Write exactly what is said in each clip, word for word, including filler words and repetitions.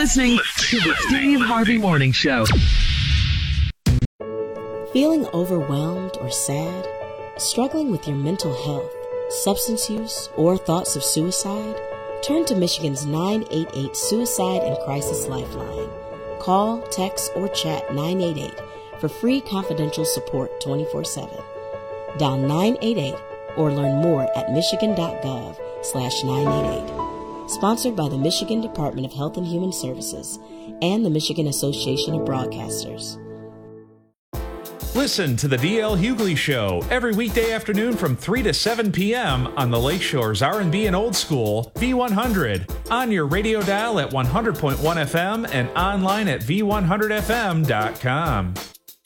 listening to the Steve Harvey Morning Show. Feeling overwhelmed or sad? Struggling with your mental health, substance use, or thoughts of suicide? Turn to Michigan's nine eight eight Suicide and Crisis Lifeline. Call, text, or chat nine eight eight for free confidential support twenty-four seven. Dial nine eight eight or learn more at michigan.gov slash 988. Sponsored by the Michigan Department of Health and Human Services and the Michigan Association of Broadcasters. Listen to the D L Hughley Show every weekday afternoon from three to seven p.m. on the Lakeshore's R and B and Old School, V one hundred, on your radio dial at one hundred point one F M and online at v one hundred f m dot com.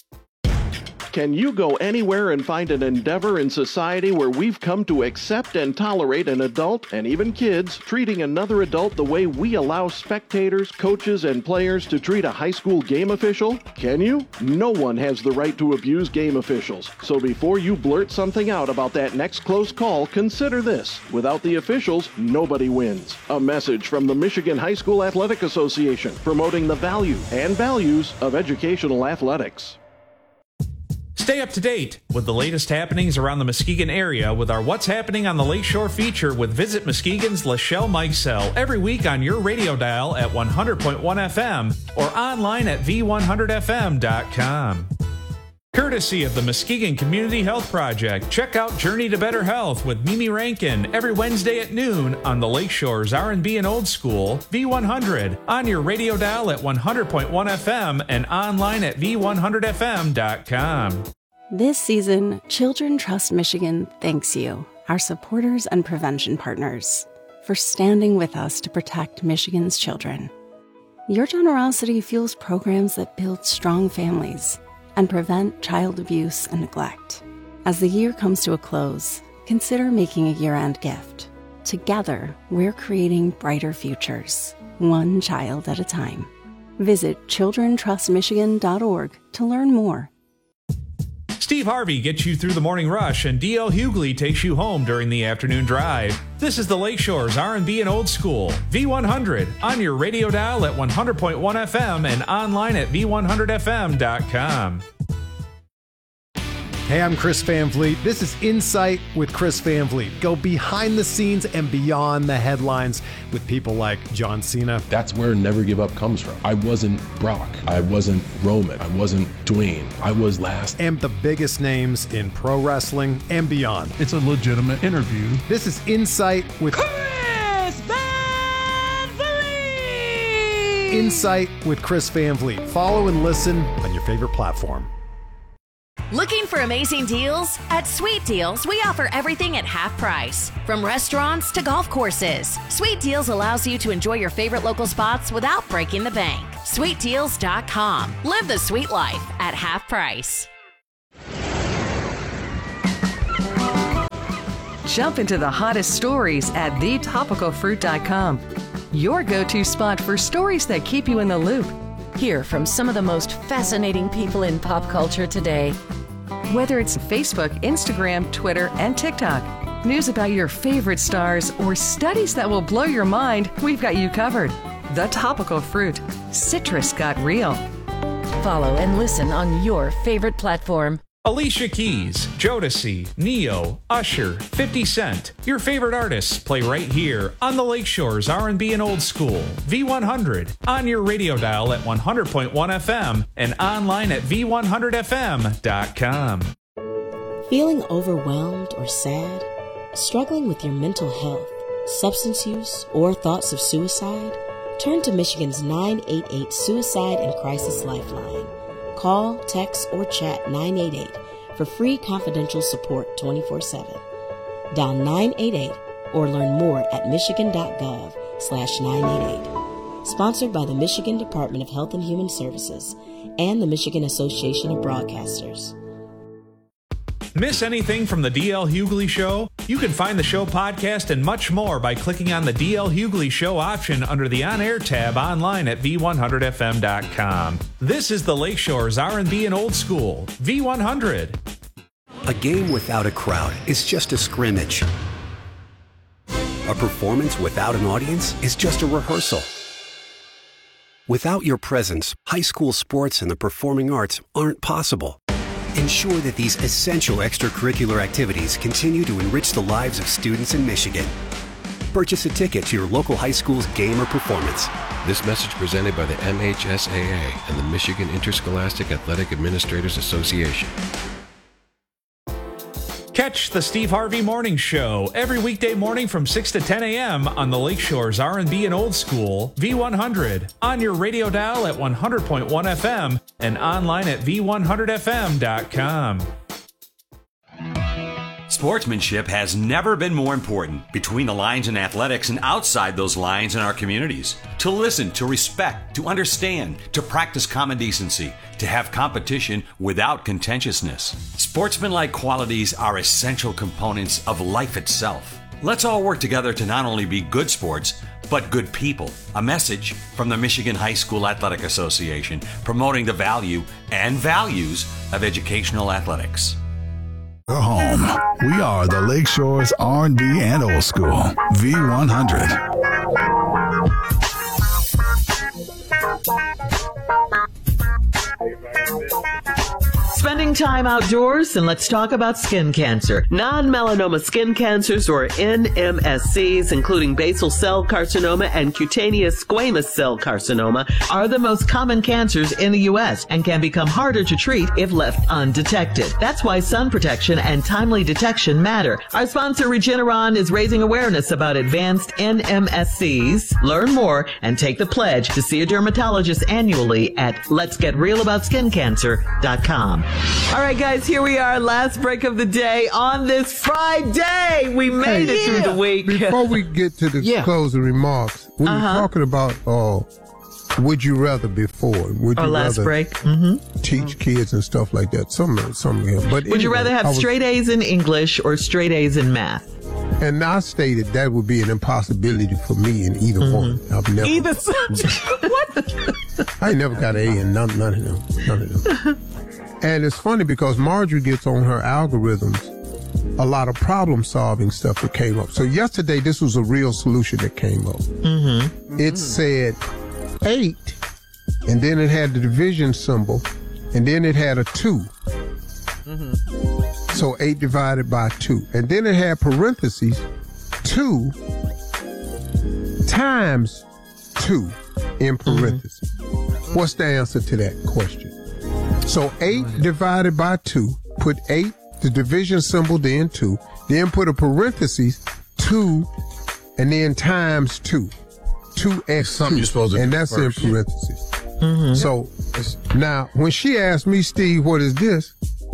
Can you go anywhere and find an endeavor in society where we've come to accept and tolerate an adult, and even kids, treating another adult the way we allow spectators, coaches, and players to treat a high school game official? Can you? No one has the right to abuse game officials. So before you blurt something out about that next close call, consider this. Without the officials, nobody wins. A message from the Michigan High School Athletic Association, promoting the value and values of educational athletics. Stay up to date with the latest happenings around the Muskegon area with our What's Happening on the Lakeshore feature with Visit Muskegon's Lachelle Mikesell every week on your radio dial at one hundred point one F M or online at v one hundred f m dot com. Courtesy of the Muskegon Community Health Project, check out Journey to Better Health with Mimi Rankin every Wednesday at noon on the Lakeshore's R and B and Old School, V one hundred, on your radio dial at one hundred point one F M and online at v one hundred f m dot com. This season, Children Trust Michigan thanks you, our supporters and prevention partners, for standing with us to protect Michigan's children. Your generosity fuels programs that build strong families and prevent child abuse and neglect. As the year comes to a close, consider making a year-end gift. Together, we're creating brighter futures, one child at a time. Visit children trust michigan dot org to learn more. Steve Harvey gets you through the morning rush, and D L Hughley takes you home during the afternoon drive. This is the Lakeshore's R and B and Old School, V one hundred, on your radio dial at one hundred point one F M and online at v one hundred f m dot com. Hey, I'm Chris Van Vliet. This is Insight with Chris Van Vliet. Go behind the scenes and beyond the headlines with people like John Cena. That's where Never Give Up comes from. I wasn't Brock. I wasn't Roman. I wasn't Dwayne. I was last. And the biggest names in pro wrestling and beyond. It's a legitimate interview. This is Insight with Chris Van Vliet. Insight with Chris Van Vliet. Follow and listen on your favorite platform. Looking for amazing deals? At Sweet Deals, we offer everything at half price. From restaurants to golf courses, Sweet Deals allows you to enjoy your favorite local spots without breaking the bank. sweet deals dot com. Live the sweet life at half price. Jump into the hottest stories at the topical fruit dot com. Your go-to spot for stories that keep you in the loop. Hear from some of the most fascinating people in pop culture today. Whether it's Facebook, Instagram, Twitter, and TikTok, news about your favorite stars, or studies that will blow your mind, we've got you covered. The Topical Fruit. Citrus got real. Follow and listen on your favorite platform. Alicia Keys, Jodeci, Neo, Usher, fifty Cent. Your favorite artists play right here on the Lakeshore's R and B and Old School, V one hundred, on your radio dial at one hundred point one F M and online at v one hundred f m dot com. Feeling overwhelmed or sad? Struggling with your mental health, substance use, or thoughts of suicide? Turn to Michigan's nine eight eight Suicide and Crisis Lifeline. Call, text, or chat nine eight eight for free confidential support twenty-four seven. Dial nine eight eight or learn more at michigan.gov slash 988. Sponsored by the Michigan Department of Health and Human Services and the Michigan Association of Broadcasters. Miss anything from the D L Hughley Show? You can find the show podcast and much more by clicking on the D L Hughley Show option under the On Air tab online at v one hundred f m dot com. This is the Lakeshore's R and B and Old School, V one hundred. A game without a crowd is just a scrimmage. A performance without an audience is just a rehearsal. Without your presence, high school sports and the performing arts aren't possible. Ensure that these essential extracurricular activities continue to enrich the lives of students in Michigan. Purchase a ticket to your local high school's game or performance. This message presented by the M H S A A and the Michigan Interscholastic Athletic Administrators Association. Catch the Steve Harvey Morning Show every weekday morning from six to ten a.m. on the Lakeshore's R and B and Old School, V one hundred, on your radio dial at one hundred point one F M and online at v one hundred f m dot com. Sportsmanship has never been more important between the lines in athletics and outside those lines in our communities. To listen, to respect, to understand, to practice common decency, to have competition without contentiousness. Sportsmanlike qualities are essential components of life itself. Let's all work together to not only be good sports, but good people. A message from the Michigan High School Athletic Association, promoting the value and values of educational athletics. We're home. We are the Lakeshore's R and B and Old School, V one hundred. Spending time outdoors, and let's talk about skin cancer. Non-melanoma skin cancers, or N M S Cs, including basal cell carcinoma and cutaneous squamous cell carcinoma, are the most common cancers in the U S and can become harder to treat if left undetected. That's why sun protection and timely detection matter. Our sponsor, Regeneron, is raising awareness about advanced N M S Cs. Learn more and take the pledge to see a dermatologist annually at lets get real about skin cancer dot com. All right, guys, here we are, last break of the day on this Friday. We made Hey, it through the week. Before we get to the Yeah. closing remarks, we Uh-huh. were talking about uh, would you rather before. Would Our you last rather break. Mm-hmm. teach kids and stuff like that? Some, some of them. But Would you anyway, rather have I was- straight A's in English or straight A's in math? And I stated that would be an impossibility for me in either Mm-hmm. one. I've never. Either subject. I ain't never got an A in none, none of them. None of them. And it's funny because Marjorie gets on her algorithms a lot of problem solving stuff that came up. So yesterday, this was a real solution that came up. Mm-hmm. It said eight, and then it had the division symbol, and then it had a two. Mm-hmm. So eight divided by two. And then it had parentheses, two times two in parentheses. Mm-hmm. What's the answer to that question? So eight divided by two, put eight, the division symbol, then two, then put a parentheses, two, and then times two. Two X. Something you're supposed to And do that's first. in parentheses. Mm-hmm. So now, when she asked me, Steve, what is this?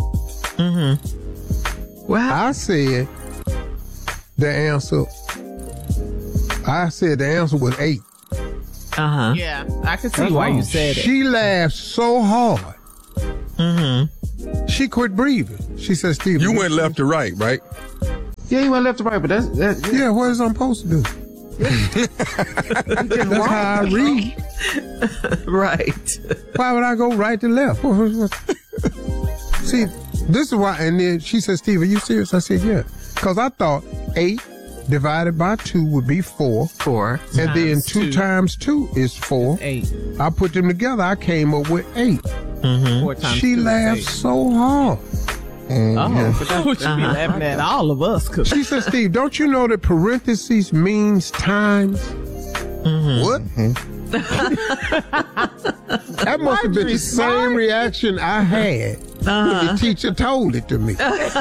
Mm-hmm. Well, I said the answer, I said the answer was eight. Uh-huh. Yeah, I can see why you said it. She laughed so hard. Mm-hmm. She quit breathing. She said, Steve, You went left to right, right? Yeah, you went left to right, but that's that. Yeah, what is I'm supposed to do? That's how I read. Right. Why would I go right to left? See, this is why. And then she said, Steve, are you serious? I said, yeah. Because I thought eight divided by two would be four. Four. And then Times two, two. times two is four. Eight. I put them together. I came up with eight. Mm-hmm. Four times She two is laughed eight. so hard. Oh, but that's what you be Uh-huh. laughing at all of us. Cause She said, Steve, don't you know that parentheses means times? Mm-hmm. What? That must have been the same reaction I had when the teacher told it to me.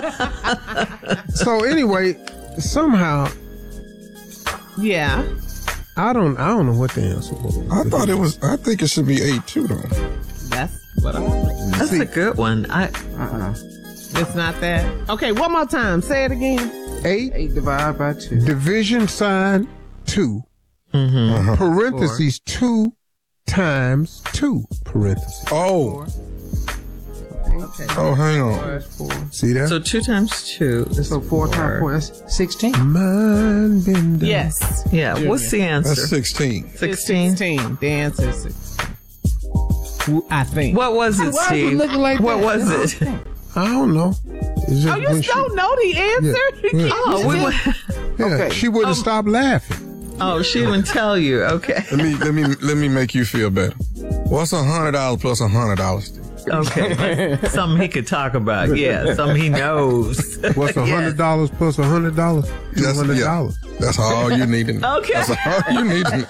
So anyway, somehow, yeah, I don't, I don't know what the answer was. I thought it was, I think it should be eight too, though. that's what I'm. That's a good one. I Uh-uh. It's not that. Okay, one more time. Say it again. Eight, Eight divided by two. division sign two, mm-hmm. Uh-huh. parentheses two times two, parentheses. Oh, Okay. oh, hang Four on. is four. See that? So two times two is So four times four, that's sixteen. Mind bender. Yes. Yeah. Junior. What's the answer? That's sixteen. Sixteen. Sixteen. The answer is sixteen. W- I think. What was it, Why are you Steve? looking like what that? was it? I don't know. It's just Oh, you when she- don't know the answer? Yeah, yeah. Oh, we went. Yeah, Okay. she wouldn't Um, stop laughing. Oh, she didn't tell you. Okay. Let me let me let me make you feel better. What's a hundred dollars plus a hundred dollars? Okay, something he could talk about. Yeah, something he knows. What's a hundred dollars plus a hundred dollars? Two hundred dollars. Yeah, that's all you need to know. Okay, that's all you need to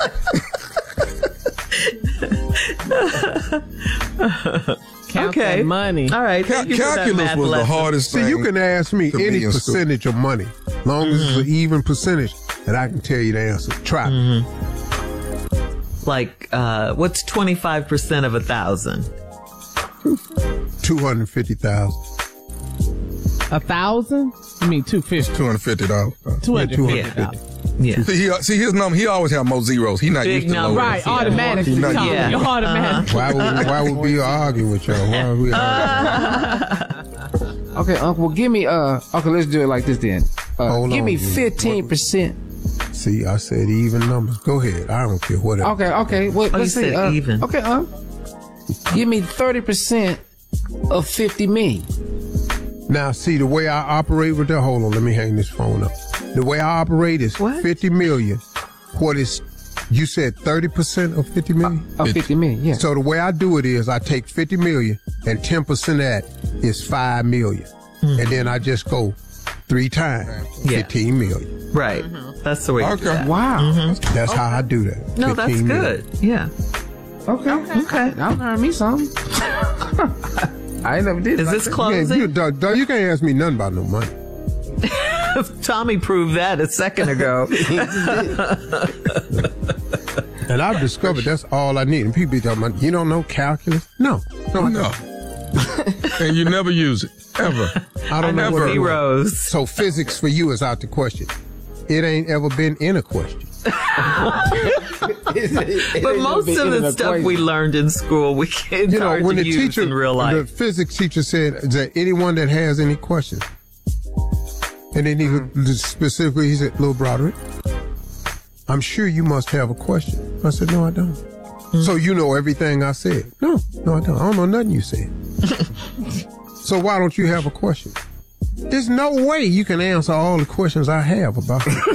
know. Count okay, that money. All right, Cal- calculus was lesson. the hardest See, thing. you can ask me any percentage of money, long as Mm-hmm. it's an even percentage, and I can tell you the answer. Try. Mm-hmm. Like, uh, what's twenty-five percent of a thousand? Two hundred fifty thousand. A thousand? You mean two fifty? Two hundred fifty dollars. Two hundred fifty Yeah. dollars. Yeah. See, he, see his number. He always have more zeros. He not Big used to number. low. Right, automatically. Not Tom, yeah. You're automatic. Why would why would we argue with y'all? Why would we argue? Okay, Uncle, well, give me, uh, Uncle, let's do it like this then. Uh, Hold give on, me dude. fifteen percent. See, I said even numbers. Go ahead. I don't care whatever. Okay, okay. Well, Oh, let's you see. said uh, even. Okay, uh, give me thirty percent of fifty million. Now, see, the way I operate with that, hold on, let me hang this phone up. The way I operate is What? fifty million. What is, you said thirty percent of fifty million? Of fifty million, yeah. So the way I do it is I take fifty million and ten percent of that is five million. Hmm. And then I just go three times, Yeah. fifteen million. Right. That's the way. You do Okay. that. Wow. Mm-hmm. That's how I do that. No, that's fifteen good. million. Yeah. Okay, okay. Y'all learned me something. I ain't never did it Is like this that. closing? Yeah, you, dog, dog, you can't ask me nothing about no money. Tommy proved that a second ago. And I've discovered that's all I need. And people be talking about, you don't know calculus? No. No, I No. don't. And you never use it ever. I don't know know what it is. zeros. So physics for you is out the question. It ain't ever been in a question. But most of the stuff we learned in school, we can't You know, hard when to the use teacher, in real the life. physics teacher said, is there anyone that has any questions? And then he Mm-hmm. specifically, he said, Little Broderick, I'm sure you must have a question. I said, no, I don't. Mm-hmm. So you know everything I said? No, no, I don't. I don't know nothing you said. So why don't you have a question? There's no way you can answer all the questions I have about it.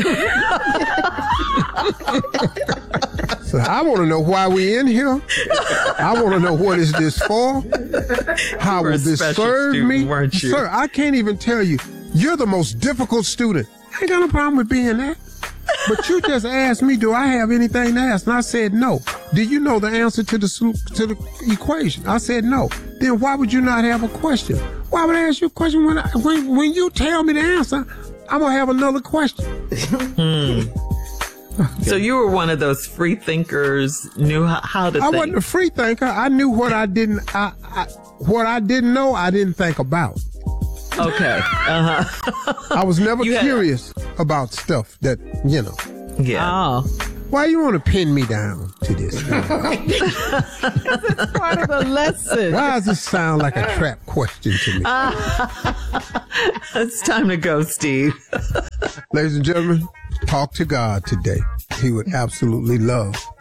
So I want to know why we in here. I want to know what is this for? How You were a will this special serve student, me? weren't you? Sir, I can't even tell you. You're the most difficult student. I ain't got no problem with being that. But you just asked me, do I have anything to ask? And I said no. Do you know the answer to the sol- to the equation? I said no. Then why would you not have a question? Why would I ask you a question when I, when, when you tell me the answer? I'm gonna have another question. Hmm. So you were one of those free thinkers, knew how, how to I think. wasn't a free thinker. I knew what I didn't. I, I what I didn't know. I didn't think about. Okay. Uh-huh. I was never You had- curious about stuff that you know. Yeah. Oh. Why you want to pin me down to this? That's part of the lesson. Why does this sound like a trap question to me? It's time to go, Steve. Ladies and gentlemen, talk to God today. He would absolutely love